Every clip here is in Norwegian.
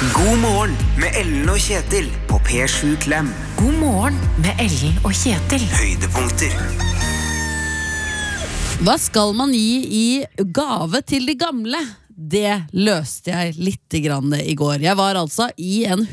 God morgen med Ellen og Kjetil på P7 Klem. God morgen med Ellen og Kjetil. Høydepunkter. Hva skal man gi i gave til de gamle? Det løste jeg litt grann i går. Jeg var altså i en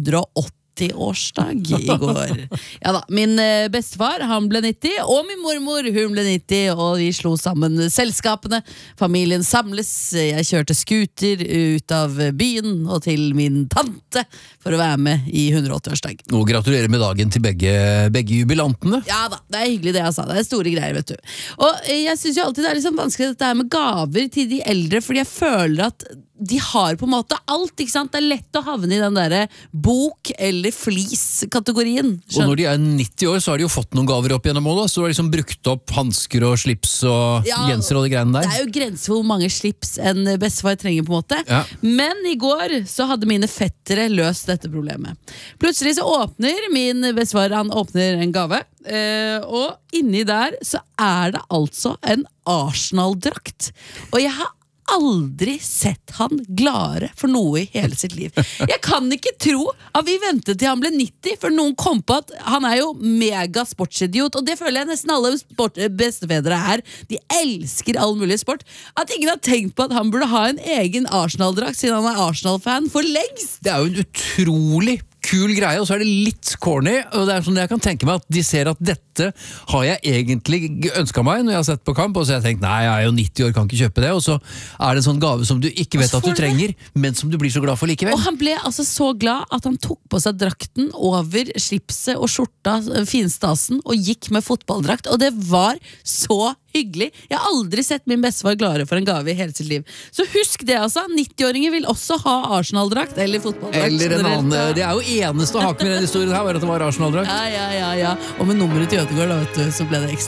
180-årsdag i går. Ja da, min bestefar, han ble 90, og min mormor, hun ble 90, og vi slo sammen selskapene. Familien samles, jeg kjørte skuter ut av byen og til min tante for å være med i 180-årsdag. Og gratulerer med dagen til begge jubilantene. Ja da, det er hyggelig det jeg sa, det er store greier, vet du. Og jeg synes jo alltid det er liksom vanskelig dette her med gaver til de eldre, fordi jeg føler at de har på en måte alt, ikke sant? Det er lett å havne i den der bok- eller flis-kategorien. Og når de er 90 år, så har de jo fått noen gaver opp gjennom året, så har de liksom brukt opp hansker og slips og genser og de greiene der. Det er jo grenser for hvor mange slips en bestefar trenger på en måte. Ja. Men i går så hadde mine fettere løst dette problemet. Plutselig så åpner min bestefar, han åpner en gave, og inni der så er det altså en Arsenal-drakt. Og jeg har aldri sett han gladere for noe i hele sitt liv. Jeg kan ikke tro at vi ventet til han ble 90, for noen kom på at han er jo mega sportsidiot, og det føler jeg nesten alle bestefedre er. De elsker all mulig sport. At ingen har tenkt på at han burde ha en egen Arsenal-drakt, siden han er Arsenal-fan for lengst. Det er jo en utrolig kul greie, og så er det litt corny, og det er sånn jeg kan tenke meg at de ser at dette har jeg egentlig ønsket meg når jeg har sett på kamp, og så har jeg tenkt, nei, jeg er jo 90 år, kan ikke kjøpe det, og så er det en sånn gave som du ikke vet at du trenger, men som du blir så glad for likevel. Og han ble altså så glad at han tok på seg drakten over slipset og skjorta, finstasen, og gikk med fotballdrakt, og det var så hyggelig. Jeg har aldri sett min bestefar gladere for en gave i hele sitt liv. Så husk det altså, 90-åringer vil også ha Arsenal-drakt eller fotballdrakt. Eller en annen, det er jo eneste haken med den historien her, var at det var Arsenal-drakt. Ja. Og med nummeret til Ødegård, da, vet du, så ble det ekstra.